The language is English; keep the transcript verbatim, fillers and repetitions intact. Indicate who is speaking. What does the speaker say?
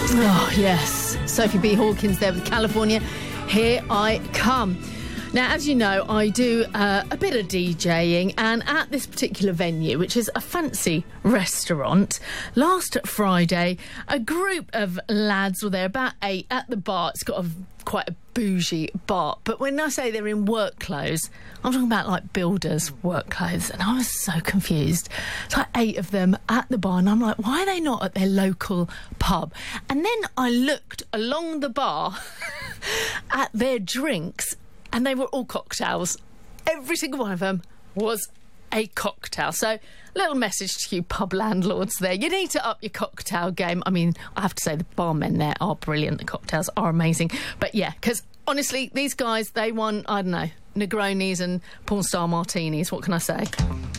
Speaker 1: Oh, yes. Sophie B. Hawkins there with California. Here I come. Now, as you know, I do uh, a bit of DJing, and at this particular venue, which is a fancy restaurant, last Friday, a group of lads were there, about eight, at the bar. It's got a quite a bougie bar, but when I say they're in work clothes, I'm talking about like builders' work clothes, and I was so confused. It's like eight of them at the bar, and I'm like, why are they not at their local pub? And then I looked along the bar at their drinks, and they were all cocktails. Every single one of them was a cocktail. So, little message to you pub landlords there. You need to up your cocktail game. I mean, I have to say the barmen there are brilliant. The cocktails are amazing. But yeah, because honestly, these guys, they won, I don't know, Negronis and porn star martinis. What can I say?